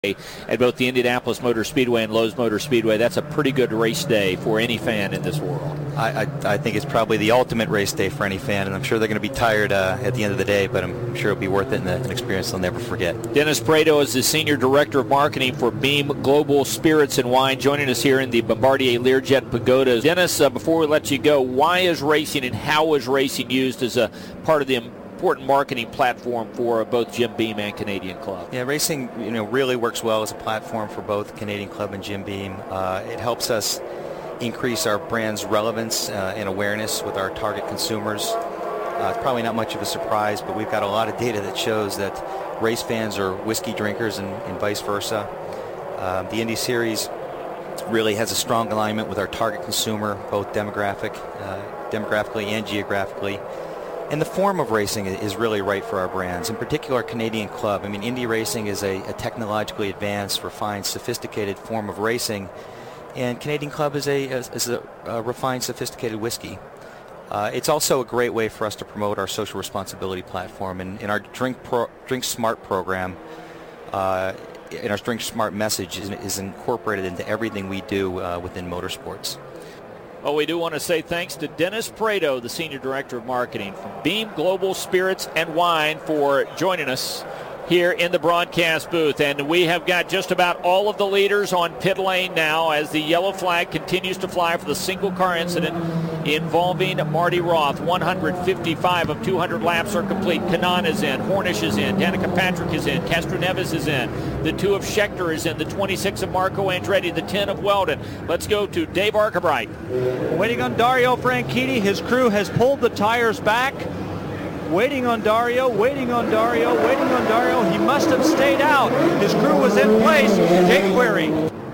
at both the Indianapolis Motor Speedway and Lowe's Motor Speedway. That's a pretty good race day for any fan in this world. I think it's probably the ultimate race day for any fan, and I'm sure they're going to be tired at the end of the day, but I'm sure it'll be worth it and an experience they'll never forget. Dennis Prado is the Senior Director of Marketing for Beam Global Spirits and Wine, joining us here in the Bombardier Learjet Pagoda. Dennis, before we let you go, why is racing and how is racing used as a part of the important marketing platform for both Jim Beam and Canadian Club? Yeah, racing really works well as a platform for both Canadian Club and Jim Beam. It helps us increase our brand's relevance and awareness with our target consumers. It's probably not much of a surprise, but we've got a lot of data that shows that race fans are whiskey drinkers and vice versa. The Indy Series really has a strong alignment with our target consumer, both demographically and geographically. And the form of racing is really right for our brands, in particular Canadian Club. I mean, Indy racing is a technologically advanced, refined, sophisticated form of racing, and Canadian Club is a refined, sophisticated whiskey. It's also a great way for us to promote our social responsibility platform, and in our Drink Smart program, and our Drink Smart message is incorporated into everything we do within motorsports. Well, we do want to say thanks to Dennis Prado, the Senior Director of Marketing from Beam Global Spirits and Wine, for joining us here in the broadcast booth. And we have got just about all of the leaders on pit lane now as the yellow flag continues to fly for the single car incident involving Marty Roth. 155 of 200 laps are complete. Kanaan is in, Hornish is in, Danica Patrick is in, Castroneves is in, the 2 of Scheckter is in, the 26 of Marco Andretti, the 10 of Weldon. Let's go to Dave Arkebright. Waiting on Dario Franchitti. His crew has pulled the tires back. Waiting on Dario, waiting on Dario, waiting on Dario. He must have stayed out. His crew was in place. Jake Query.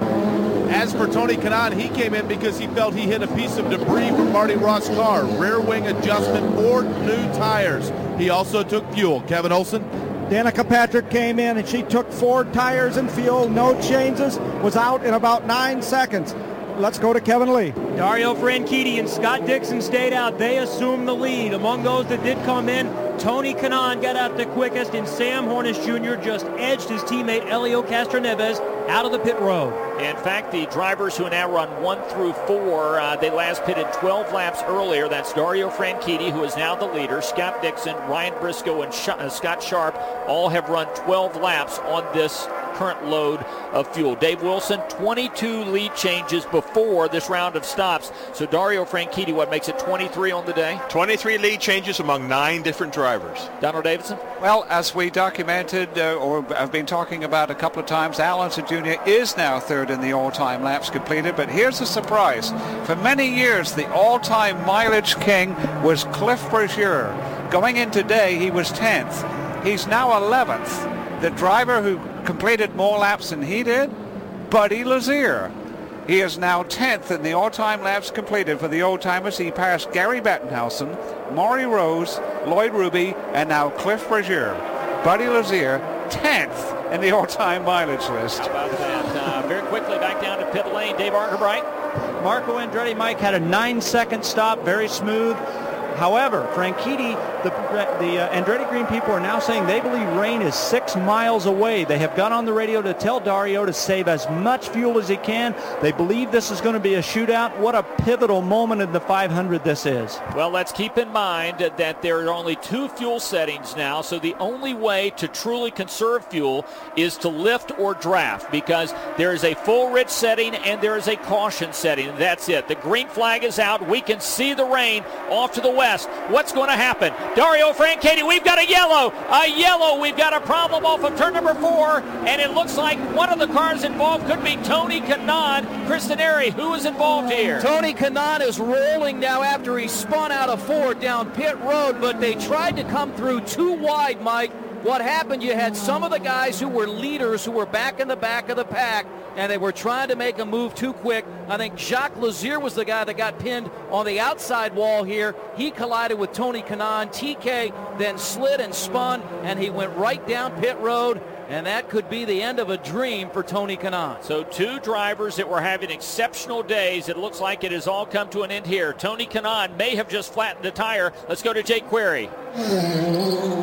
As for Tony Kanaan, he came in because he felt he hit a piece of debris from Marty Roth's car. Rear wing adjustment, 4 new tires. He also took fuel. Kevin Olson. Danica Patrick came in and she took 4 tires and fuel, no changes, was out in about 9 seconds. Let's go to Kevin Lee. Dario Franchitti and Scott Dixon stayed out. They assumed the lead. Among those that did come in, Tony Kanaan got out the quickest, and Sam Hornish Jr. just edged his teammate Elio Castroneves out of the pit road. In fact, the drivers who now run 1 through 4, they last pitted 12 laps earlier. That's Dario Franchitti, who is now the leader. Scott Dixon, Ryan Briscoe, and Scott Sharp all have run 12 laps on this current load of fuel. Dave Wilson, 22 lead changes before this round of stops. So Dario Franchitti, what makes it 23 on the day? 23 lead changes among 9 different drivers. Donald Davidson? Well, as we documented or have been talking about a couple of times, Alonso Jr. is now third in the all-time laps completed, but here's a surprise. For many years, the all-time mileage king was Cliff Brazier. Going in today, he was 10th. He's now 11th. The driver who completed more laps than he did, Buddy Lazier. He is now 10th in the all-time laps completed for the old-timers. He passed Gary Bettenhausen, Maury Rose, Lloyd Ruby, and now Cliff Brazier. Buddy Lazier, 10th in the all-time mileage list. How about that? Very quickly back down to pit lane, Dave Arkebright. Marco Andretti, Mike, had a 9-second stop, very smooth. However, Franchitti, the Andretti Green people are now saying they believe rain is 6 miles away. They have got on the radio to tell Dario to save as much fuel as he can. They believe this is going to be a shootout. What a pivotal moment in the 500 this is. Well, let's keep in mind that there are only 2 fuel settings now, so the only way to truly conserve fuel is to lift or draft, because there is a full rich setting and there is a caution setting. That's it. The green flag is out. We can see the rain off to the west. What's going to happen? Dario Franchitti, we've got a yellow. We've got a problem off of turn number 4, and it looks like one of the cars involved could be Tony Kanaan. Cristaneri, who is involved here? Tony Kanaan is rolling now after he spun out of 4 down pit road, but they tried to come through too wide, Mike. What happened, you had some of the guys who were leaders who were back in the back of the pack, and they were trying to make a move too quick. I think Jacques Lazier was the guy that got pinned on the outside wall here. He collided with Tony Kanaan. TK then slid and spun, and he went right down pit road, and that could be the end of a dream for Tony Kanaan. So 2 drivers that were having exceptional days. It looks like it has all come to an end here. Tony Kanaan may have just flattened a tire. Let's go to Jake Query.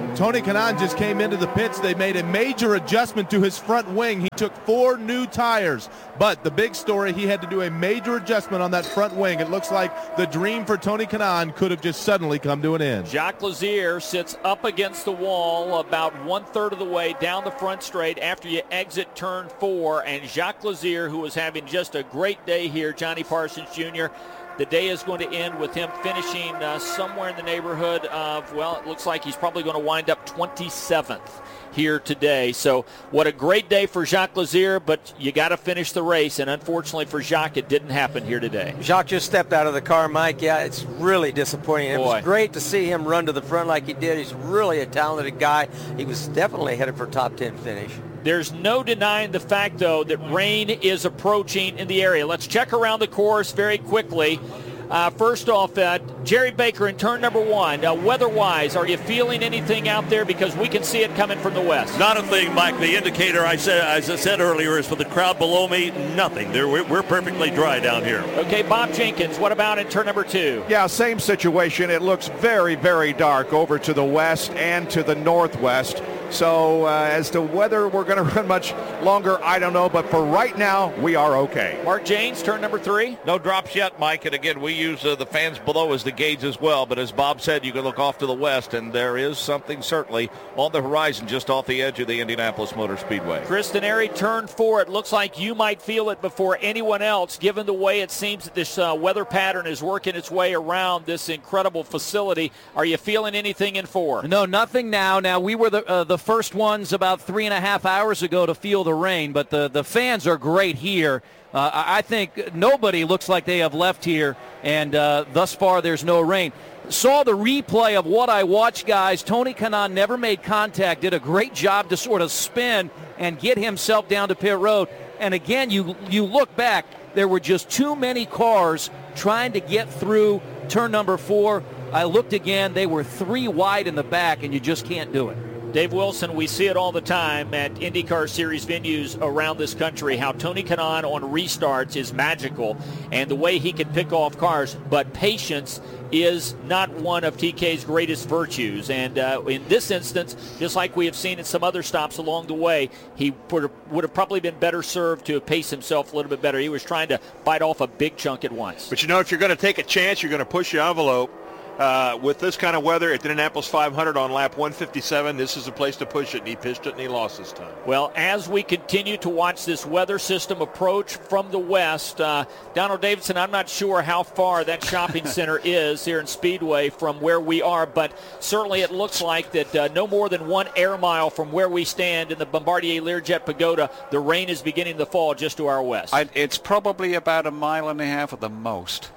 Tony Kanaan just came into the pits. They made a major adjustment to his front wing. He took 4 new tires. But the big story, he had to do a major adjustment on that front wing. It looks like the dream for Tony Kanaan could have just suddenly come to an end. Jacques Lazier sits up against the wall about 1/3 of the way down the front straight after you exit turn 4. And Jacques Lazier, who was having just a great day here, Johnny Parsons Jr., the day is going to end with him finishing somewhere in the neighborhood of, well, it looks like he's probably going to wind up 27th here today. So what a great day for Jacques Lazier, but you got to finish the race, and unfortunately for Jacques, it didn't happen here today. Jacques just stepped out of the car, Mike. Yeah, it's really disappointing. It Boy. was great to see him run to the front like he did. He's really a talented guy. He was definitely headed for top 10 finish. There's no denying the fact, though, that rain is approaching in the area. Let's check around the course very quickly. First off, Jerry Baker in turn number 1. Weather-wise, are you feeling anything out there? Because we can see it coming from the west. Not a thing, Mike. The indicator, as I said earlier, is for the crowd below me, nothing. We're perfectly dry down here. Okay, Bob Jenkins, what about in turn number 2? Yeah, same situation. It looks very, very dark over to the west and to the northwest. So as to whether we're going to run much longer, I don't know. But for right now, we are okay. Mark Janes, turn number 3. No drops yet, Mike. And again, we use the fans below as the gauge as well. But as Bob said, you can look off to the west, and there is something certainly on the horizon just off the edge of the Indianapolis Motor Speedway. Chris Denari, turn 4. It looks like you might feel it before anyone else, given the way it seems that this weather pattern is working its way around this incredible facility. Are you feeling anything in 4? No, nothing now. Now, we were the first ones about 3.5 hours ago to feel the rain, but the fans are great here. I think nobody looks like they have left here, and thus far there's no rain. Saw the replay of what I watched, guys. Tony Kanaan never made contact, did a great job to sort of spin and get himself down to pit road. And again, you look back, there were just too many cars trying to get through turn number 4. I looked again, they were 3 wide in the back, and you just can't do it. Dave Wilson, we see it all the time at IndyCar Series venues around this country, how Tony Kanaan on restarts is magical and the way he can pick off cars, but patience is not one of TK's greatest virtues. And in this instance, just like we have seen in some other stops along the way, he would have probably been better served to pace himself a little bit better. He was trying to bite off a big chunk at once. But, if you're going to take a chance, you're going to push the envelope. With this kind of weather at the Indianapolis 500 on lap 157, this is a place to push it, and he pitched it and he lost this time. Well, as we continue to watch this weather system approach from the west, Donald Davidson, I'm not sure how far that shopping center is here in Speedway from where we are, but certainly it looks like that no more than 1 air mile from where we stand in the Bombardier Learjet Pagoda, the rain is beginning to fall just to our west. It's probably about 1.5 miles at the most.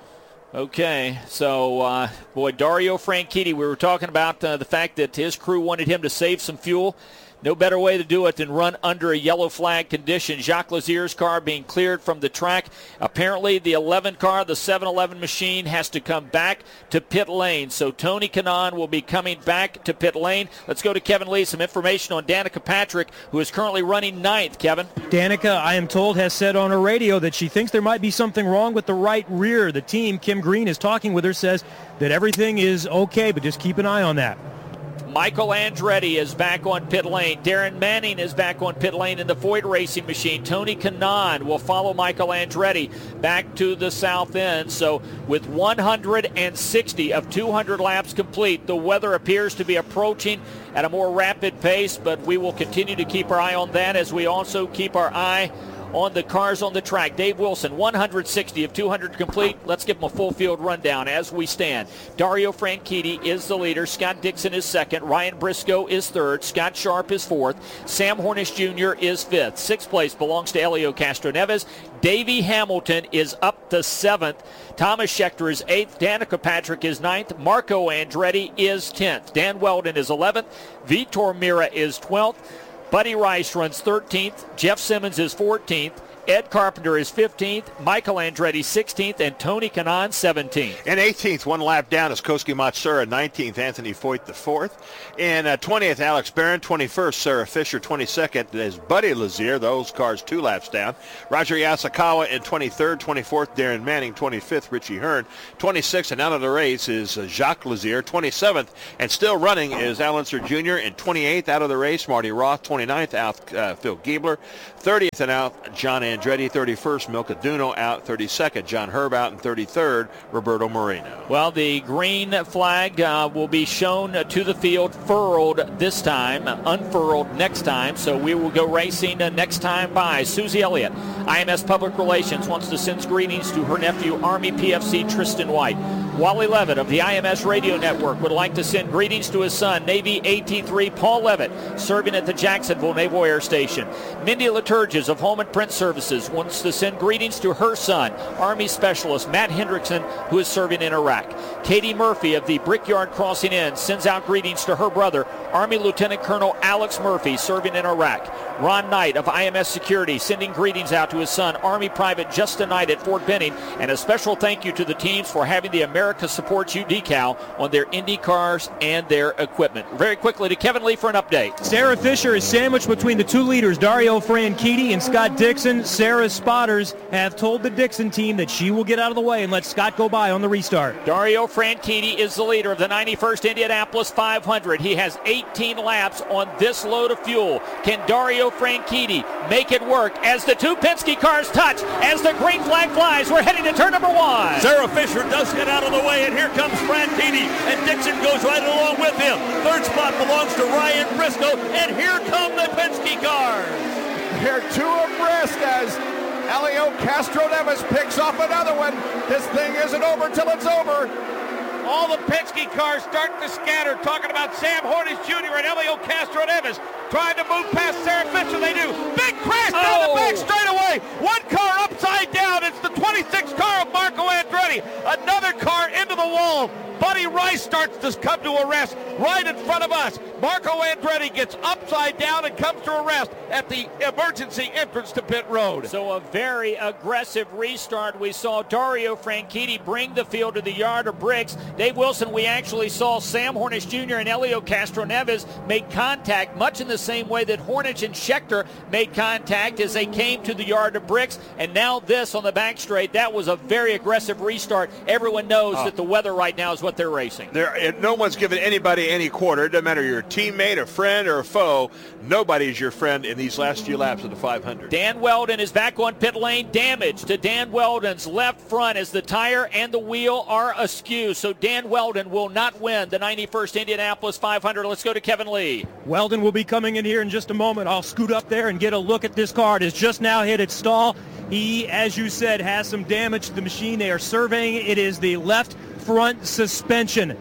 Okay, so, Dario Franchitti, we were talking about the fact that his crew wanted him to save some fuel. No better way to do it than run under a yellow flag condition. Jacques Lazier's car being cleared from the track. Apparently the 11 car, the 7-Eleven machine, has to come back to pit lane. So Tony Kanaan will be coming back to pit lane. Let's go to Kevin Lee. Some information on Danica Patrick, who is currently running 9th. Kevin? Danica, I am told, has said on her radio that she thinks there might be something wrong with the right rear. The team, Kim Green, is talking with her, says that everything is okay, but just keep an eye on that. Michael Andretti is back on pit lane. Darren Manning is back on pit lane in the Foyt Racing machine. Tony Kanaan will follow Michael Andretti back to the south end. So with 160 of 200 laps complete, the weather appears to be approaching at a more rapid pace, but we will continue to keep our eye on that as we also keep our eye on the cars on the track. Dave Wilson, 160 of 200 complete. Let's give him a full field rundown as we stand. Dario Franchitti is the leader. Scott Dixon is second. Ryan Briscoe is third. Scott Sharp is fourth. Sam Hornish Jr. is fifth. Sixth place belongs to Helio Castroneves. Davey Hamilton is up to seventh. Thomas Schechter is eighth. Danica Patrick is ninth. Marco Andretti is 10th. Dan Weldon is 11th. Vitor Mira is 12th. Buddy Rice runs 13th. Jeff Simmons is 14th. Ed Carpenter is 15th, Michael Andretti 16th, and Tony Kanaan 17th. In 18th, one lap down is Koski Matsura. 19th, Anthony Foyt the 4th. In 20th, Alex Barron. 21st, Sarah Fisher. 22nd is Buddy Lazier. Those cars 2 laps down. Roger Yasukawa in 23rd. 24th, Darren Manning. 25th, Richie Hearn. 26th, and out of the race is Jacques Lazier. 27th, and still running is Alan Sir Jr. And 28th, out of the race, Marty Roth. 29th, out Phil Giebler. 30th, and out John Andretti. 31st, Milka Duno out. 32nd, John Herb out. And 33rd, Roberto Moreno. Well, the green flag will be shown to the field, furled this time, unfurled next time. So we will go racing next time by. Susie Elliott, IMS Public Relations, wants to send greetings to her nephew, Army PFC Tristan White. Wally Levitt of the IMS Radio Network would like to send greetings to his son, Navy AT3 Paul Levitt, serving at the Jacksonville Naval Air Station. Mindy Liturges of Home and Print Services wants to send greetings to her son, Army Specialist Matt Hendrickson, who is serving in Iraq. Katie Murphy of the Brickyard Crossing Inn sends out greetings to her brother, Army Lieutenant Colonel Alex Murphy, serving in Iraq. Ron Knight of IMS Security sending greetings out to his son, Army Private Justin Knight at Fort Benning, and a special thank you to the teams for having the America Supports You decal on their Indy cars and their equipment. Very quickly to Kevin Lee for an update. Sarah Fisher is sandwiched between the 2 leaders, Dario Franchitti and Scott Dixon. Sarah's spotters have told the Dixon team that she will get out of the way and let Scott go by on the restart. Dario Franchitti is the leader of the 91st Indianapolis 500. He has 18 laps on this load of fuel. Can Dario Franchitti make it work as the 2 Penske cars touch, as the green flag flies? We're heading to turn number 1. Sarah Fisher does get out of the way, and here comes Franchitti, and Dixon goes right along with him. Third spot belongs to Ryan Briscoe, and here come the Penske cars. They're 2 abreast as Elio Castroneves picks off another one. This thing isn't over till it's over. All the Penske cars start to scatter, talking about Sam Hornish Jr. and Elio Castroneves trying to move past Sarah Fisher. They do. Big crash down the back straightaway. One car upside down. It's the 26 car of Marco Andretti. Another car into the wall. Buddy Rice starts to come to a rest right in front of us. Marco Andretti gets upside down and comes to a rest at the emergency entrance to pit road. So a very aggressive restart. We saw Dario Franchitti bring the field to the yard of bricks. Dave Wilson, we actually saw Sam Hornish Jr. and Elio Castroneves make contact much in the same way that Hornish and Schechter made contact as they came to the yard of bricks. And now this on the back straight. That was a very aggressive restart. Everyone knows that the weather right now is what they're racing. No one's giving anybody any quarter. It doesn't matter you're a teammate, a friend, or a foe. Nobody's your friend in these last few laps of the 500. Dan Weldon is back on pit lane. Damage to Dan Weldon's left front as the tire and the wheel are askew. So Dan Weldon will not win the 91st Indianapolis 500. Let's go to Kevin Lee. Weldon will be coming in here in just a moment. I'll scoot up there and get a look at this car. It has just now hit its stall. He, as you said, has some damage to the machine. They are surveying it. It is the left front suspension.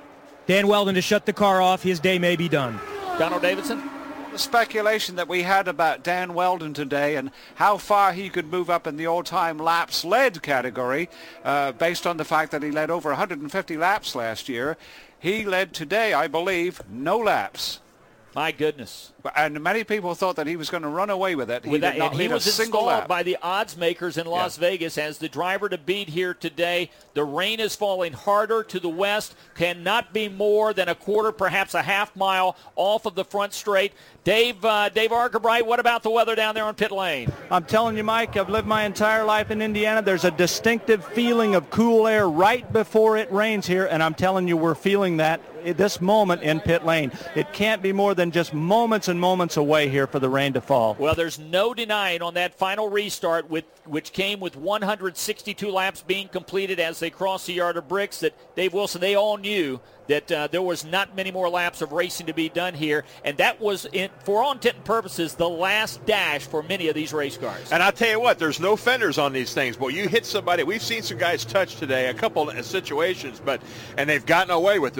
Dan Weldon to shut the car off. His day may be done. Donald Davidson. The speculation that we had about Dan Weldon today and how far he could move up in the all-time laps led category, based on the fact that he led over 150 laps last year. He led today, I believe, no laps. My goodness. And many people thought that he was going to run away with it. He did not lead a single lap. By the odds makers in Las Vegas as the driver to beat here today. The rain is falling harder to the west. Cannot be more than a quarter, perhaps a half mile off of the front straight. Dave Arkerbright, what about the weather down there on pit lane? I'm telling you, Mike, I've lived my entire life in Indiana. There's a distinctive feeling of cool air right before it rains here, and I'm telling you, we're feeling that at this moment in pit lane. It can't be more than just moments and moments away here for the rain to fall. Well, there's no denying on that final restart, which came with 162 laps being completed as they crossed the yard of bricks, that Dave Wilson, they all knew that there was not many more laps of racing to be done here, and that was, for all intent and purposes, the last dash for many of these race cars. And I'll tell you what, there's no fenders on these things. But you hit somebody, we've seen some guys touch today, a couple of situations, and they've gotten away with it. But 9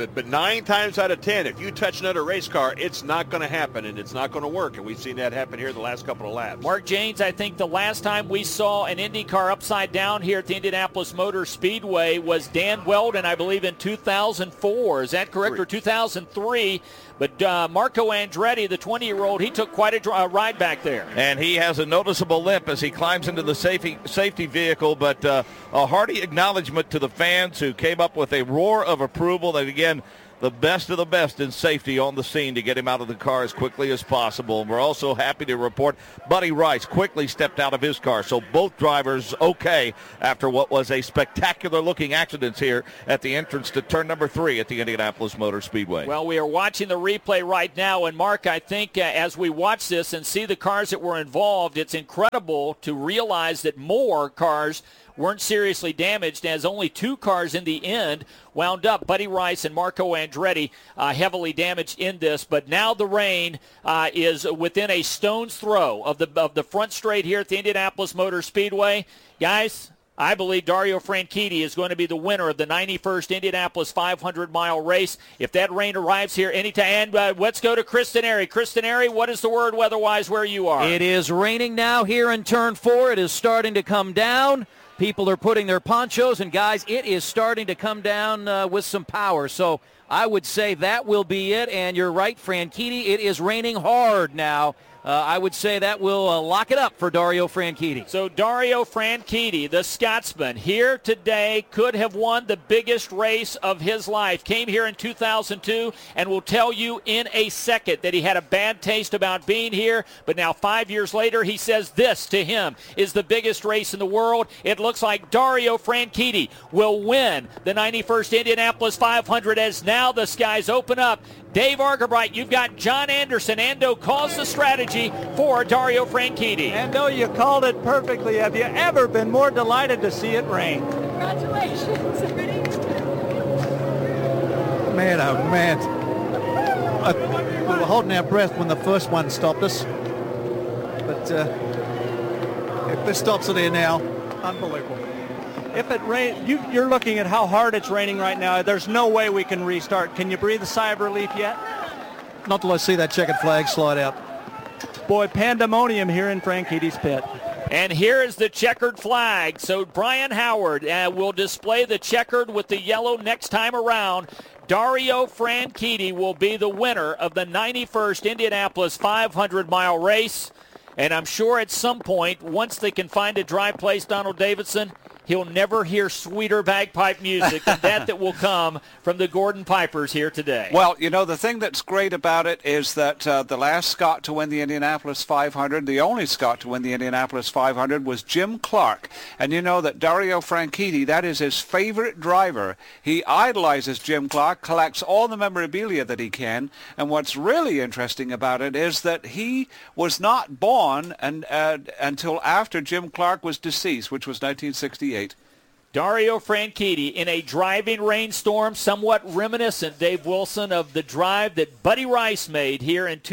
9 times out of 10, if you touch another race car, it's not going to happen, and it's not going to work. And we've seen that happen here the last couple of laps. Mark Jaynes, I think the last time we saw an Indy car upside down here at the Indianapolis Motor Speedway was Dan Weldon, I believe, in 2004. Is that correct? Or 2003? But Marco Andretti, the 20-year-old, he took quite a ride back there. And he has a noticeable limp as he climbs into the safety vehicle, but a hearty acknowledgement to the fans who came up with a roar of approval. And again, the best of the best in safety on the scene to get him out of the car as quickly as possible. And we're also happy to report Buddy Rice quickly stepped out of his car. So both drivers okay after what was a spectacular-looking accident here at the entrance to turn number 3 at the Indianapolis Motor Speedway. Well, we are watching the replay right now. And, Mark, I think as we watch this and see the cars that were involved, it's incredible to realize that more cars weren't seriously damaged, as only 2 cars in the end wound up. Buddy Rice and Marco Andretti heavily damaged in this. But now the rain is within a stone's throw of the front straight here at the Indianapolis Motor Speedway. Guys, I believe Dario Franchitti is going to be the winner of the 91st Indianapolis 500-mile race. If that rain arrives here anytime, and let's go to Chris Denari. Chris Denari, what is the word weather-wise where you are? It is raining now here in turn 4. It is starting to come down. People are putting their ponchos, and guys, it is starting to come down with some power. So I would say that will be it. And you're right, Franchitti, it is raining hard now. I would say that will lock it up for Dario Franchitti. So Dario Franchitti, the Scotsman, here today, could have won the biggest race of his life. Came here in 2002 and will tell you in a second that he had a bad taste about being here. But now 5 years later, he says this to him is the biggest race in the world. It looks like Dario Franchitti will win the 91st Indianapolis 500 as now the skies open up. Dave Argerbright, you've got John Anderson. Ando calls the strategy for Dario Franchitti. Ando, you called it perfectly. Have you ever been more delighted to see it rain? Congratulations. Man, oh man. We were holding our breath when the first one stopped us. But if this stops it here now, unbelievable. If it rains, you're looking at how hard it's raining right now. There's no way we can restart. Can you breathe a sigh of relief yet? Not till I see that checkered flag slide out. Boy, pandemonium here in Franchitti's pit. And here is the checkered flag. So Brian Howard will display the checkered with the yellow next time around. Dario Franchitti will be the winner of the 91st Indianapolis 500-mile race. And I'm sure at some point, once they can find a dry place, Donald Davidson, he'll never hear sweeter bagpipe music than that will come from the Gordon Pipers here today. Well, you know, the thing that's great about it is that the last Scot to win the Indianapolis 500, the only Scot to win the Indianapolis 500 was Jim Clark. And you know that Dario Franchitti, that is his favorite driver. He idolizes Jim Clark, collects all the memorabilia that he can. And what's really interesting about it is that he was not born until after Jim Clark was deceased, which was 1968. Dario Franchitti in a driving rainstorm, somewhat reminiscent, Dave Wilson, of the drive that Buddy Rice made here in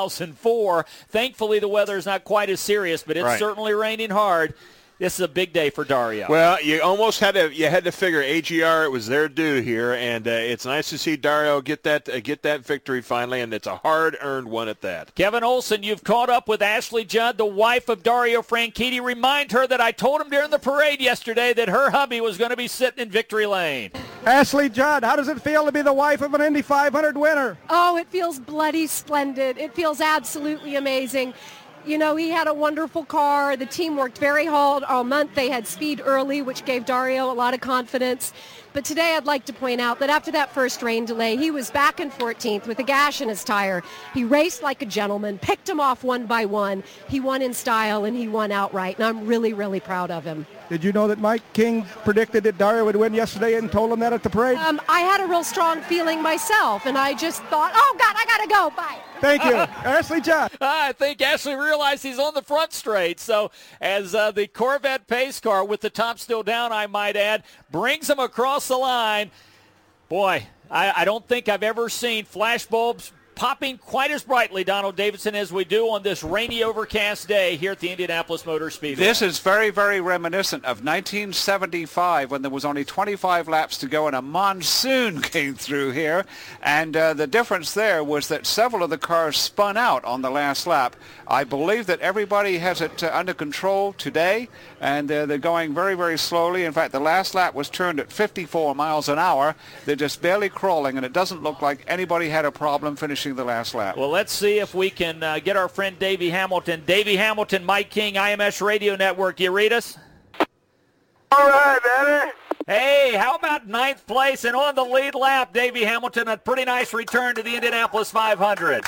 2004. Thankfully, the weather is not quite as serious, but it's certainly raining hard. This is a big day for Dario. Well, you almost had to figure AGR, it was their due here, and it's nice to see Dario get that victory finally, and it's a hard-earned one at that. Kevin Olson, you've caught up with Ashley Judd, the wife of Dario Franchitti. Remind her that I told him during the parade yesterday that her hubby was going to be sitting in victory lane. Ashley Judd, how does it feel to be the wife of an Indy 500 winner? Oh, it feels bloody splendid. It feels absolutely amazing. You know, he had a wonderful car. The team worked very hard all month. They had speed early, which gave Dario a lot of confidence. But today I'd like to point out that after that first rain delay, he was back in 14th with a gash in his tire. He raced like a gentleman, picked him off one by one. He won in style, and he won outright. And I'm really, really proud of him. Did you know that Mike King predicted that Dario would win yesterday and told him that at the parade? I had a real strong feeling myself, and I just thought, oh, God, I got to go. Bye. Thank you. Ashley Judd. I think Ashley realized he's on the front straight. So as the Corvette pace car, with the top still down, I might add, brings him across the line. Boy, I don't think I've ever seen flashbulbs popping quite as brightly, Donald Davidson, as we do on this rainy, overcast day here at the Indianapolis Motor Speedway. This is very, very reminiscent of 1975 when there was only 25 laps to go and a monsoon came through here. And the difference there was that several of the cars spun out on the last lap. I believe that everybody has it under control today, and they're going very, very slowly. In fact, the last lap was turned at 54 miles an hour. They're just barely crawling, and it doesn't look like anybody had a problem finishing the last lap. Well, let's see if we can get our friend Davey Hamilton. Davey Hamilton, Mike King, IMS Radio Network. You read us? All right, baby. Hey, how about 9th place and on the lead lap, Davey Hamilton, a pretty nice return to the Indianapolis 500.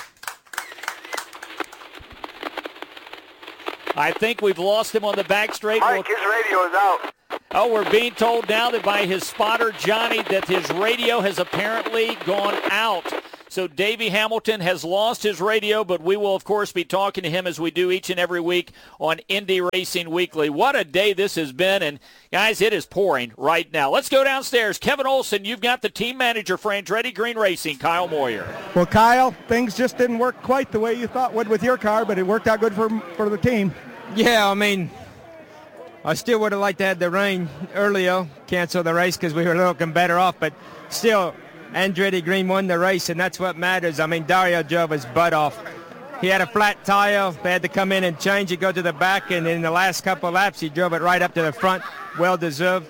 I think we've lost him on the back straight. Mike, his radio is out. Oh, we're being told now that by his spotter, Johnny, that his radio has apparently gone out. So Davey Hamilton has lost his radio, but we will, of course, be talking to him as we do each and every week on Indy Racing Weekly. What a day this has been, and, guys, it is pouring right now. Let's go downstairs. Kevin Olson, you've got the team manager for Andretti Green Racing, Kyle Moyer. Well, Kyle, things just didn't work quite the way you thought would with your car, but it worked out good for the team. Yeah, I mean, I still would have liked to have the rain earlier, cancel the race because we were looking better off, but still, Andretti Green won the race, and that's what matters. I mean, Dario drove his butt off. He had a flat tire. They had to come in and change it, go to the back, and in the last couple of laps, he drove it right up to the front. Well-deserved.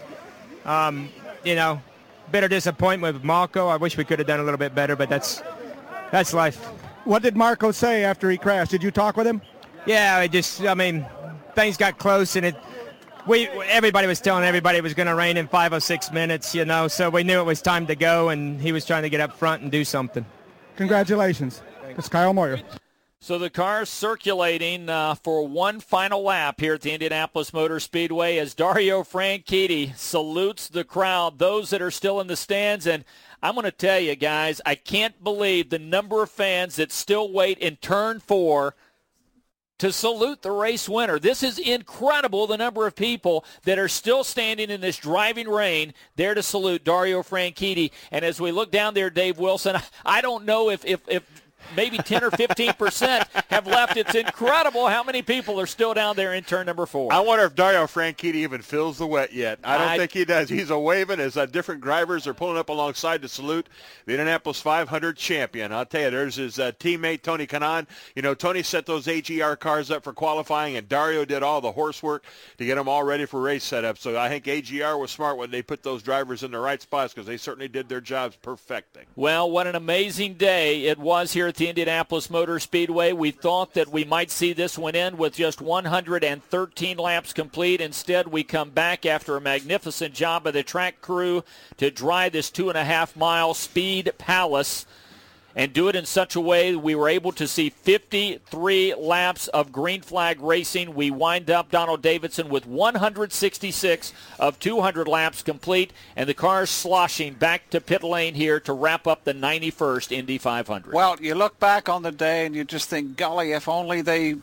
Bitter disappointment with Marco. I wish we could have done a little bit better, but that's life. What did Marco say after he crashed? Did you talk with him? Yeah, things got close, and everybody was telling everybody it was going to rain in 5 or 6 minutes, so we knew it was time to go, and he was trying to get up front and do something. Congratulations. It's Kyle Moyer. So the car's circulating for one final lap here at the Indianapolis Motor Speedway as Dario Franchitti salutes the crowd, those that are still in the stands. And I'm going to tell you, guys, I can't believe the number of fans that still wait in turn 4 to salute the race winner. This is incredible, the number of people that are still standing in this driving rain there to salute Dario Franchitti. And as we look down there, Dave Wilson, I don't know if maybe 10 or 15% have left. It's incredible how many people are still down there in turn number 4. I wonder if Dario Franchitti even feels the wet yet. I don't think he does. He's waving as different drivers are pulling up alongside to salute the Indianapolis 500 champion. I'll tell you, there's his teammate, Tony Kanaan. Tony set those AGR cars up for qualifying, and Dario did all the horsework to get them all ready for race setup. So I think AGR was smart when they put those drivers in the right spots because they certainly did their jobs perfecting. Well, what an amazing day it was here at the Indianapolis Motor Speedway. We thought that we might see this one end with just 113 laps complete. Instead, we come back after a magnificent job of the track crew to drive this 2.5-mile Speed Palace and do it in such a way that we were able to see 53 laps of green flag racing. We wind up, Donald Davidson, with 166 of 200 laps complete, and the car's sloshing back to pit lane here to wrap up the 91st Indy 500. Well, you look back on the day and you just think, golly, if only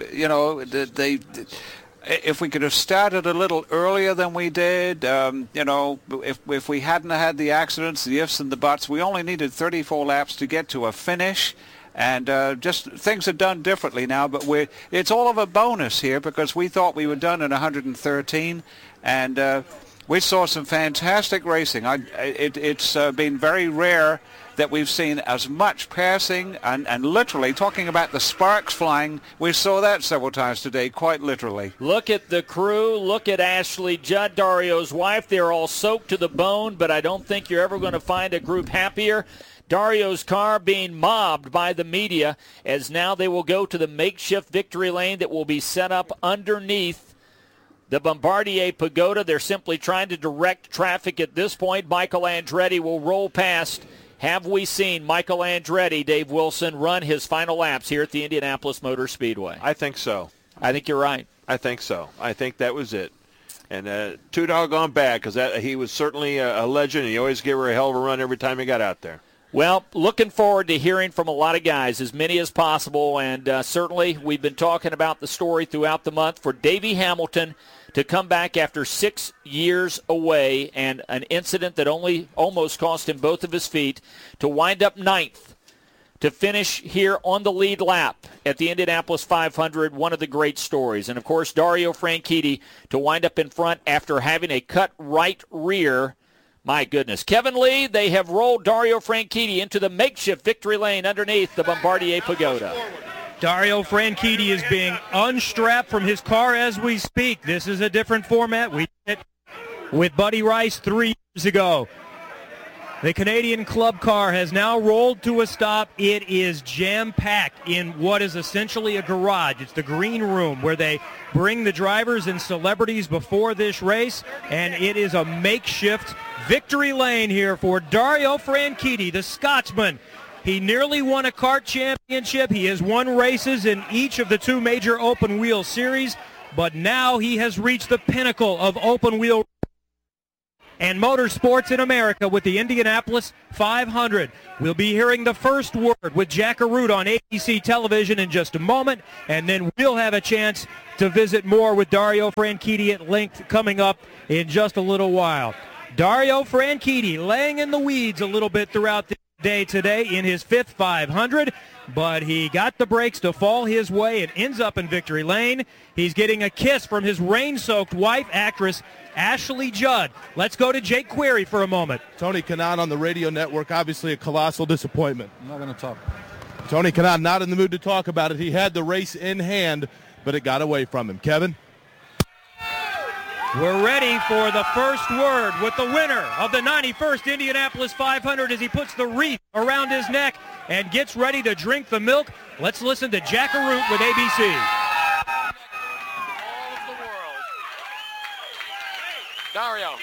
if we could have started a little earlier than we did, if we hadn't had the accidents, the ifs and the buts, we only needed 34 laps to get to a finish. And just things are done differently now, but it's all of a bonus here because we thought we were done in 113, and we saw some fantastic racing. It's been very rare that we've seen as much passing and literally talking about the sparks flying. We saw that several times today, quite literally. Look at the crew. Look at Ashley Judd, Dario's wife. They're all soaked to the bone, but I don't think you're ever going to find a group happier. Dario's car being mobbed by the media as now they will go to the makeshift victory lane that will be set up underneath the Bombardier Pagoda. They're simply trying to direct traffic at this point. Michael Andretti will roll past. Have we seen Michael Andretti, Dave Wilson, run his final laps here at the Indianapolis Motor Speedway? I think so. I think you're right. I think so. I think that was it. And too doggone bad because he was certainly a legend, and he always gave her a hell of a run every time he got out there. Well, looking forward to hearing from a lot of guys, as many as possible, and certainly we've been talking about the story throughout the month for Davey Hamilton to come back after 6 years away and an incident that only almost cost him both of his feet, to wind up 9th, to finish here on the lead lap at the Indianapolis 500, one of the great stories. And, of course, Dario Franchitti to wind up in front after having a cut right rear. My goodness. Kevin Lee, they have rolled Dario Franchitti into the makeshift victory lane underneath the Bombardier Pagoda. Dario Franchitti is being unstrapped from his car as we speak. This is a different format. We did it with Buddy Rice 3 years ago. The Canadian Club car has now rolled to a stop. It is jam-packed in what is essentially a garage. It's the green room where they bring the drivers and celebrities before this race, and it is a makeshift victory lane here for Dario Franchitti, the Scotsman. He nearly won a kart championship. He has won races in each of the 2 major open-wheel series, but now he has reached the pinnacle of open-wheel and motorsports in America with the Indianapolis 500. We'll be hearing the first word with Jack Arute on ABC television in just a moment, and then we'll have a chance to visit more with Dario Franchitti at length coming up in just a little while. Dario Franchitti laying in the weeds a little bit throughout the day today in his 5th 500, but he got the brakes to fall his way and ends up in victory lane. He's getting a kiss from his rain-soaked wife, actress Ashley Judd. Let's go to Jake Query for a moment. Tony Kanaan on the radio network, obviously a colossal disappointment. I'm not going to talk. Tony Kanaan not in the mood to talk about it. He had the race in hand, but it got away from him. Kevin? We're ready for the first word with the winner of the 91st Indianapolis 500 as he puts the wreath around his neck and gets ready to drink the milk. Let's listen to Jack Arute with ABC. Dario.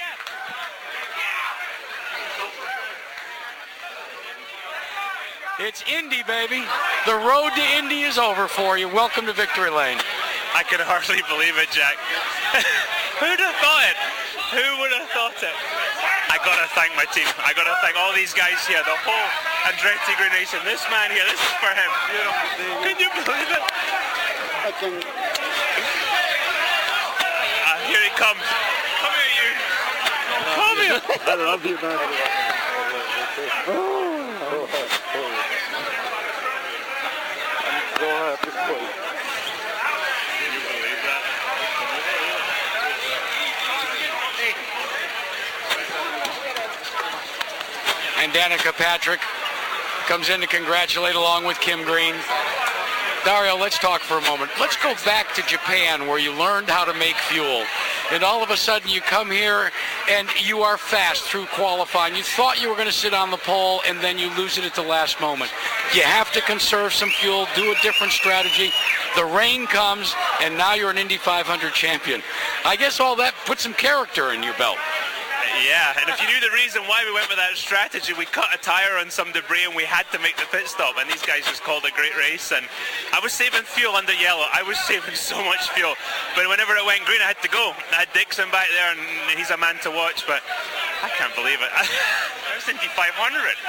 It's Indy, baby. The road to Indy is over for you. Welcome to Victory Lane. I can hardly believe it, Jack. Who'd have thought it? Who would have thought it? I gotta thank my team. I gotta thank all these guys here, the whole Andretti Green Nation. This man here, this is for him. Can you believe it? Here he comes. Come here, you. Come here. I love you, man. I'm so happy for you. And Danica Patrick comes in to congratulate along with Kim Green. Dario, let's talk for a moment. Let's go back to Japan where you learned how to make fuel. And all of a sudden you come here and you are fast through qualifying. You thought you were going to sit on the pole and then you lose it at the last moment. You have to conserve some fuel, do a different strategy. The rain comes and now you're an Indy 500 champion. I guess all that put some character in your belt. Yeah, and if you knew the reason why we went with that strategy, we cut a tire on some debris and we had to make the pit stop, and these guys just called a great race. And I was saving fuel under yellow. I was saving so much fuel, but whenever it went green I had to go. I had Dixon back there and he's a man to watch, but I can't believe it. There's Indy 500.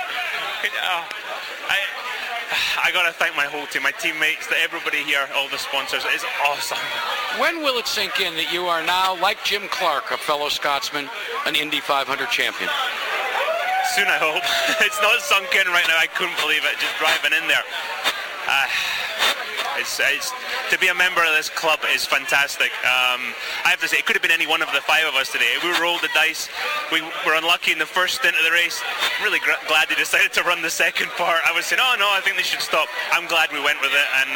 I gotta thank my whole team, my teammates, everybody here, all the sponsors. It's awesome. When will it sink in that you are now, like Jim Clark, a fellow Scotsman, an Indy 500 champion? Soon, I hope. It's not sunk in right now. I couldn't believe it, just driving in there. To be a member of this club is fantastic. I have to say, it could have been any one of the 5 of us today. We rolled the dice. We were unlucky in the first stint of the race. Really glad they decided to run the second part. I was saying, oh no, I think they should stop. I'm glad we went with it, and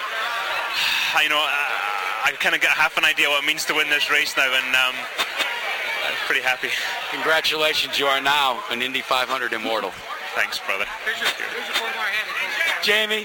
I kind of got half an idea what it means to win this race now, and I'm pretty happy. Congratulations, you are now an Indy 500 immortal. Thanks, brother. Jamie.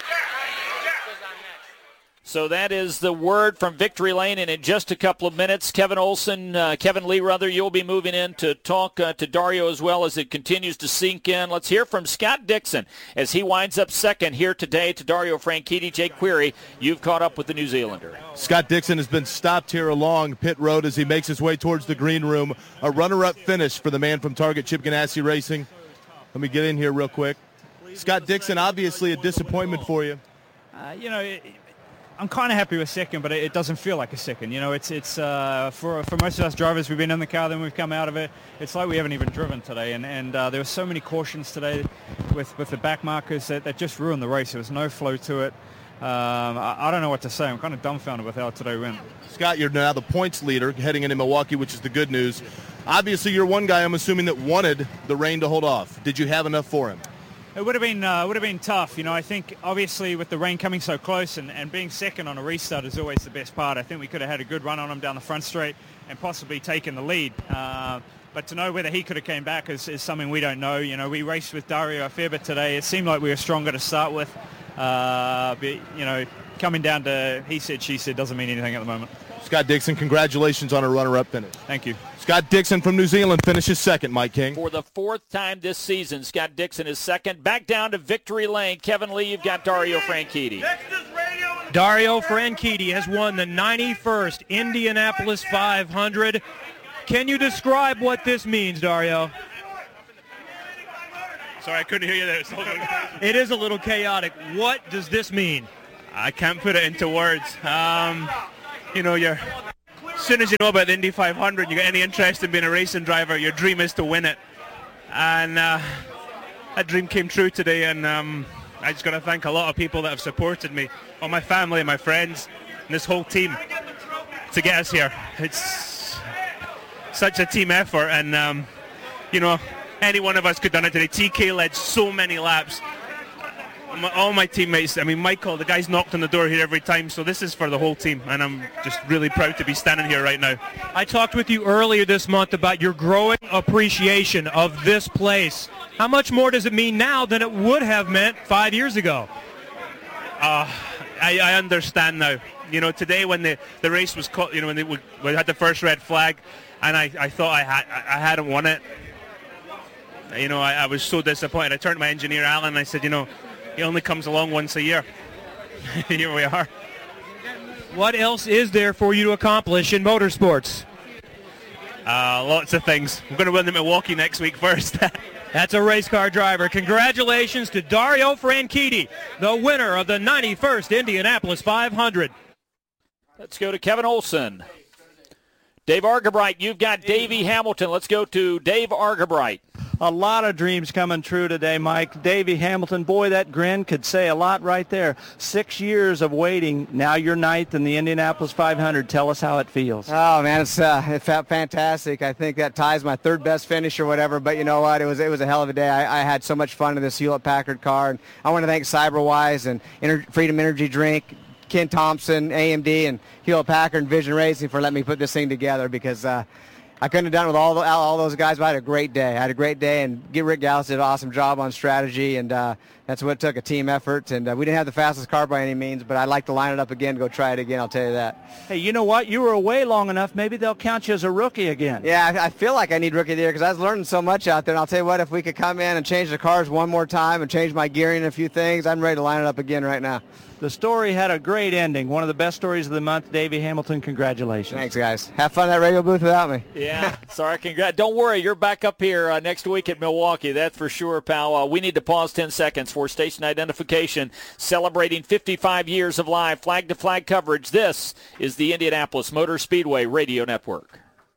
So that is the word from Victory Lane, and in just a couple of minutes, Kevin Lee, you'll be moving in to talk to Dario as well as it continues to sink in. Let's hear from Scott Dixon as he winds up second here today to Dario Franchitti. Jake Query, you've caught up with the New Zealander. Scott Dixon has been stopped here along pit road as he makes his way towards the green room. A runner-up finish for the man from Target, Chip Ganassi Racing. Let me get in here real quick. Scott Dixon, obviously a disappointment for you. I'm kind of happy with second, but it doesn't feel like a second. It's for most of us drivers, we've been in the car, then we've come out of it. It's like we haven't even driven today, and there were so many cautions today. with the back markers that just ruined the race. There was no flow to it. I don't know what to say. I'm kind of dumbfounded with how today went. Scott, you're now the points leader heading into Milwaukee, which is the good news. Obviously, you're one guy, I'm assuming, that wanted the rain to hold off. Did you have enough for him? It would have been tough. I think obviously with the rain coming so close and being second on a restart is always the best part. I think we could have had a good run on him down the front straight and possibly taken the lead. But to know whether he could have came back is something we don't know. We raced with Dario a fair bit today. It seemed like we were stronger to start with. But, coming down to he said, she said doesn't mean anything at the moment. Scott Dixon, congratulations on a runner-up finish. Thank you. Scott Dixon from New Zealand finishes second, Mike King. For the fourth time this season, Scott Dixon is second. Back down to victory lane. Kevin Lee, you've got Dario Franchitti. Dario Franchitti has won the 91st Indianapolis 500. Can you describe what this means, Dario? Sorry, I couldn't hear you there. It is a little chaotic. What does this mean? I can't put it into words. As soon as you know about the Indy 500, you get any interest in being a racing driver, your dream is to win it. And that dream came true today, and I just got to thank a lot of people that have supported me, all my family and my friends, and this whole team to get us here. It's such a team effort, and any one of us could have done it today. TK led so many laps. All my teammates, Michael, the guy's knocked on the door here every time, so this is for the whole team, and I'm just really proud to be standing here right now. I talked with you earlier this month about your growing appreciation of this place. How much more does it mean now than it would have meant 5 years ago? I understand now. Today when the race was caught, when we had the first red flag, and I thought I hadn't won it. I was so disappointed. I turned to my engineer, Alan, and I said, he only comes along once a year. Here we are. What else is there for you to accomplish in motorsports? Lots of things. We're going to win the Milwaukee next week first. That's a race car driver. Congratulations to Dario Franchitti, the winner of the 91st Indianapolis 500. Let's go to Kevin Olson. Dave Argabright, you've got Davey Hamilton. Let's go to Dave Argabright. A lot of dreams coming true today, Mike. Davey Hamilton, boy, that grin could say a lot right there. 6 years of waiting. Now you're ninth in the Indianapolis 500. Tell us how it feels. Oh, man, it felt fantastic. I think that ties my third best finish or whatever, but you know what? It was a hell of a day. I had so much fun in this Hewlett-Packard car, and I want to thank CyberWise and Freedom Energy Drink, Ken Thompson, AMD, and Hewlett-Packard and Vision Racing for letting me put this thing together, because I couldn't have done it with all those guys, but I had a great day. And Rick Gallis did an awesome job on strategy, and that's what it took, a team effort. And we didn't have the fastest car by any means, but I'd like to line it up again, go try it again, I'll tell you that. Hey, you know what? You were away long enough. Maybe they'll count you as a rookie again. Yeah, I feel like I need rookie of the year because I was learning so much out there. And I'll tell you what, if we could come in and change the cars one more time and change my gearing and a few things, I'm ready to line it up again right now. The story had a great ending. One of the best stories of the month. Davey Hamilton, congratulations. Thanks, guys. Have fun in that radio booth without me. Yeah, sorry, congrats. Don't worry, you're back up here next week at Milwaukee. That's for sure, pal. We need to pause 10 seconds for station identification, celebrating 55 years of live flag-to-flag coverage. This is the Indianapolis Motor Speedway Radio Network.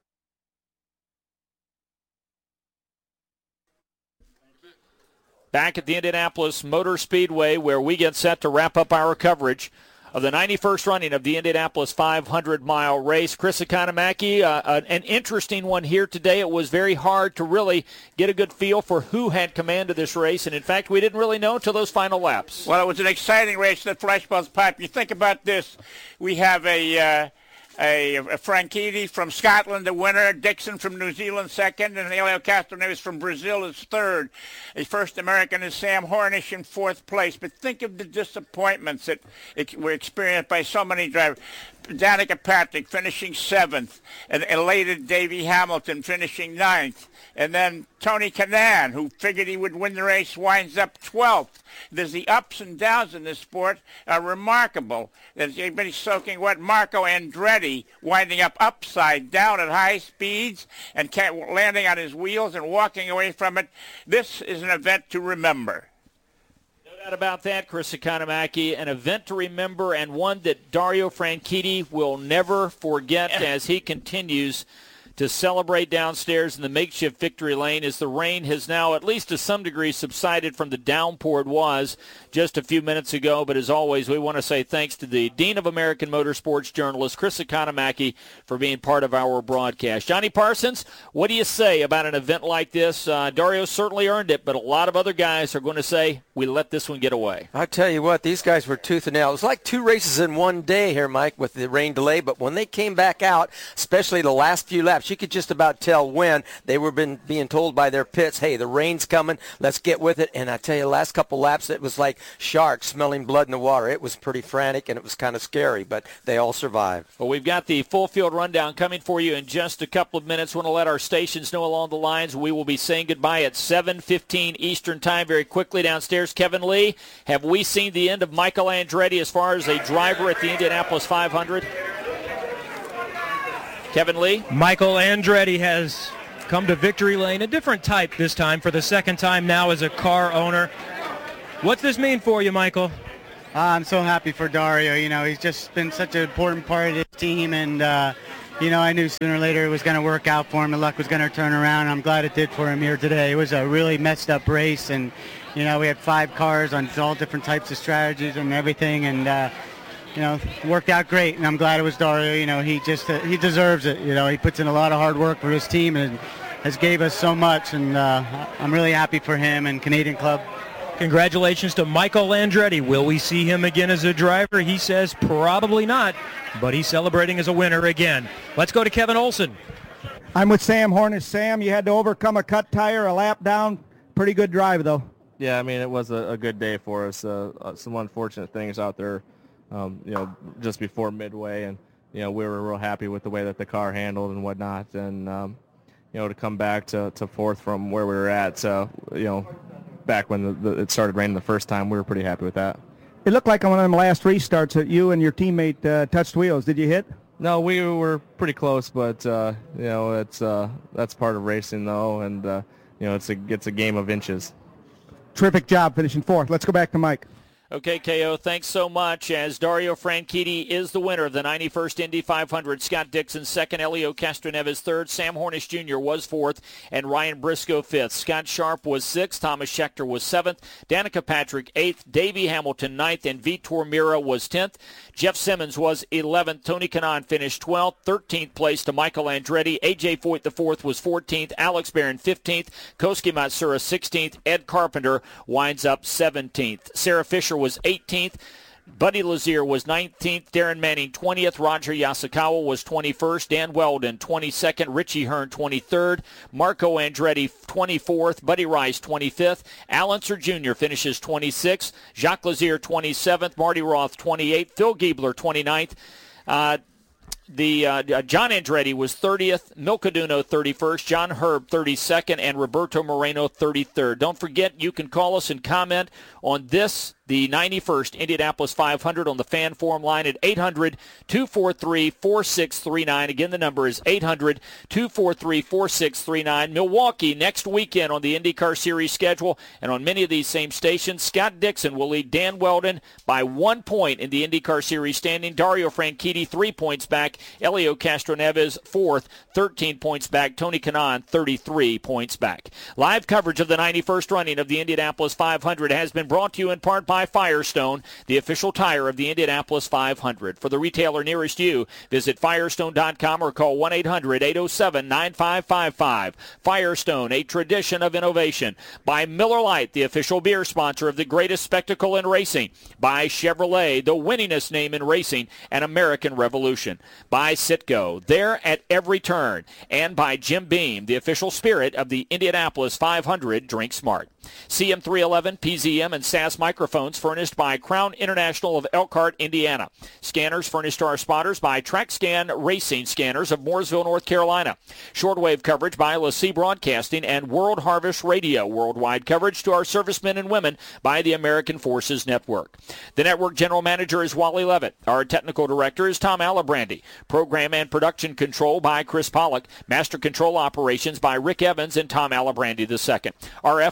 Back at the Indianapolis Motor Speedway, where we get set to wrap up our coverage of the 91st running of the Indianapolis 500-mile race. Chris Economaki, an interesting one here today. It was very hard to really get a good feel for who had command of this race, and in fact, we didn't really know until those final laps. Well, it was an exciting race, that Flashbuzz Pipe. You think about this, we have a Franchitti from Scotland, the winner. Dixon from New Zealand, second. And Helio Castroneves from Brazil is third. The first American is Sam Hornish in fourth place. But think of the disappointments that were experienced by so many drivers. Danica Patrick finishing seventh. And elated Davey Hamilton finishing ninth. And then Tony Kanaan, who figured he would win the race, winds up 12th. There's the ups and downs in this sport are remarkable. There's everybody soaking wet. Marco Andretti winding up upside down at high speeds and landing on his wheels and walking away from it. This is an event to remember. No doubt about that, Chris Economaki. An event to remember, and one that Dario Franchitti will never forget as he continues to celebrate downstairs in the makeshift victory lane as the rain has now, at least to some degree, subsided from the downpour it was just a few minutes ago. But as always, we want to say thanks to the Dean of American Motorsports journalist, Chris Economaki, for being part of our broadcast. Johnny Parsons, what do you say about an event like this? Dario certainly earned it, but a lot of other guys are going to say, we let this one get away. I tell you what, these guys were tooth and nail. It was like 2 races in one day here, Mike, with the rain delay. But when they came back out, especially the last few laps, you could just about tell when they were being told by their pits, hey, the rain's coming, let's get with it. And I tell you, the last couple laps, it was like sharks smelling blood in the water. It was pretty frantic, and it was kind of scary, but they all survived. Well, we've got the full field rundown coming for you in just a couple of minutes. Want to let our stations know along the lines. We will be saying goodbye at 7:15 Eastern Time. Very quickly downstairs, Kevin Lee, have we seen the end of Michael Andretti as far as a driver at the Indianapolis 500? Kevin Lee? Michael Andretti has come to victory lane, a different type this time, for the second time now as a car owner. What's this mean for you, Michael? I'm so happy for Dario. You know, he's just been such an important part of this team, and you know, I knew sooner or later it was going to work out for him. The luck was going to turn around. I'm glad it did for him here today. It was a really messed up race, and you know, we had 5 cars on all different types of strategies and everything, and you know, it worked out great. And I'm glad it was Dario. You know, he he deserves it. You know, he puts in a lot of hard work for his team and has gave us so much, and I'm really happy for him and Canadian Club. Congratulations to Michael Andretti. Will we see him again as a driver? He says probably not, but he's celebrating as a winner again. Let's go to Kevin Olson. I'm with Sam Hornish. Sam, you had to overcome a cut tire, a lap down. Pretty good drive, though. Yeah, I mean, it was a good day for us. Some unfortunate things out there, you know, just before midway, and, you know, we were real happy with the way that the car handled and whatnot, and, you know, to come back to 4th from where we were at, you know, back when it started raining the first time, we were pretty happy with that. It looked like on one of them last restarts that you and your teammate touched wheels. Did you hit? No, we were pretty close, but you know, it's that's part of racing, though, and you know, it's a game of inches. Terrific job finishing 4th. Let's go back to Mike. Okay, KO, thanks so much. As Dario Franchitti is the winner of the 91st Indy 500, Scott Dixon second, Helio Castroneves third, Sam Hornish Jr. was 4th, and Ryan Briscoe 5th. Scott Sharp was 6th, Thomas Scheckter was 7th, Danica Patrick 8th, Davey Hamilton 9th, and Vitor Mira was 10th. Jeff Simmons was 11th, Tony Kanaan finished 12th, 13th place to Michael Andretti, A.J. Foyt the 4th was 14th, Alex Barron 15th, Koski Matsura 16th, Ed Carpenter winds up 17th. Sarah Fisher was 18th. Buddy Lazier was 19th, Darren Manning 20th, Roger Yasukawa was 21st, Dan Weldon 22nd, Richie Hearn 23rd, Marco Andretti 24th, Buddy Rice 25th, Al Unser Jr. finishes 26th, Jacques Lazier 27th, Marty Roth 28th, Phil Giebler 29th. John Andretti was 30th, Milka Duno 31st, John Herb 32nd, and Roberto Moreno 33rd. Don't forget, you can call us and comment on this, the 91st Indianapolis 500, on the fan forum line at 800-243-4639. Again, the number is 800-243-4639. Milwaukee next weekend on the IndyCar Series schedule, and on many of these same stations. Scott Dixon will lead Dan Weldon by 1 point in the IndyCar Series standing. Dario Franchitti 3 points back. Helio Castroneves 4th, 13 points back. Tony Kanaan 33 points back. Live coverage of the 91st running of the Indianapolis 500 has been brought to you in part by Firestone, the official tire of the Indianapolis 500. For the retailer nearest you, visit Firestone.com or call 1-800-807-9555. Firestone, a tradition of innovation. By Miller Lite, the official beer sponsor of the greatest spectacle in racing. By Chevrolet, the winningest name in racing, an American revolution. By Citgo, there at every turn. And by Jim Beam, the official spirit of the Indianapolis 500. Drink smart. CM311, PZM, and SAS microphones furnished by Crown International of Elkhart, Indiana. Scanners furnished to our spotters by TrackScan Racing Scanners of Mooresville, North Carolina. Shortwave coverage by LaCie Broadcasting and World Harvest Radio. Worldwide coverage to our servicemen and women by the American Forces Network. The network general manager is Wally Levitt. Our technical director is Tom Alabrandy. Program and production control by Chris Pollock. Master control operations by Rick Evans and Tom Alabrandy II. RF operations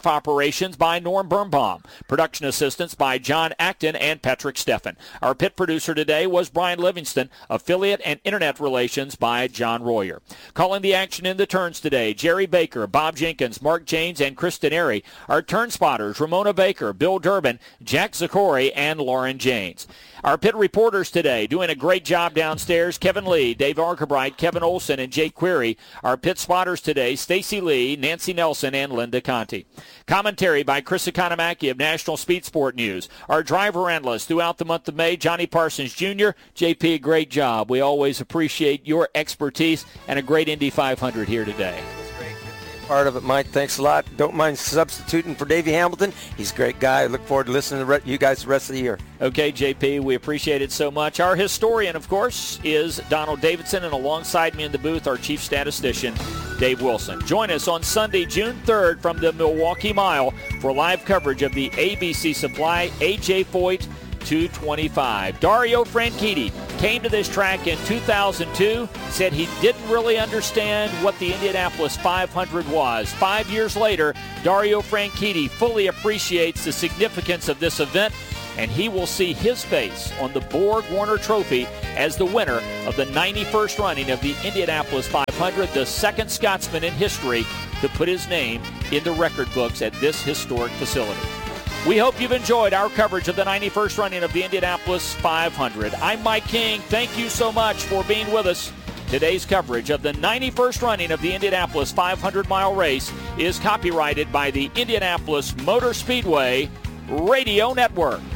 Operations by Norm Birnbaum. Production assistance by John Acton and Patrick Steffen. Our pit producer today was Brian Livingston. Affiliate and Internet Relations by John Royer. Calling the action in the turns today, Jerry Baker, Bob Jenkins, Mark Janes, and Kristen Airy. Our turn spotters, Ramona Baker, Bill Durbin, Jack Zakori, and Lauren Janes. Our pit reporters today doing a great job downstairs, Kevin Lee, Dave Arkebright, Kevin Olson, and Jake Query. Our pit spotters today, Stacy Lee, Nancy Nelson, and Linda Conti. Commentary by Chris Economaki of National Speed Sport News. Our driver analyst throughout the month of May, Johnny Parsons Jr. JP, great job. We always appreciate your expertise and a great Indy 500 here today. Part of it, Mike. Thanks a lot. Don't mind substituting for Davey Hamilton. He's a great guy. I look forward to listening to you guys the rest of the year. Okay, JP, we appreciate it so much. Our historian, of course, is Donald Davidson, and alongside me in the booth, our chief statistician, Dave Wilson. Join us on Sunday, June 3rd from the Milwaukee Mile for live coverage of the ABC Supply A.J. Foyt 225. Dario Franchitti came to this track in 2002, said he didn't really understand what the Indianapolis 500 was. 5 years later, Dario Franchitti fully appreciates the significance of this event, and he will see his face on the Borg-Warner Trophy as the winner of the 91st running of the Indianapolis 500, the second Scotsman in history to put his name in the record books at this historic facility. We hope you've enjoyed our coverage of the 91st running of the Indianapolis 500. I'm Mike King. Thank you so much for being with us. Today's coverage of the 91st running of the Indianapolis 500-mile race is copyrighted by the Indianapolis Motor Speedway Radio Network.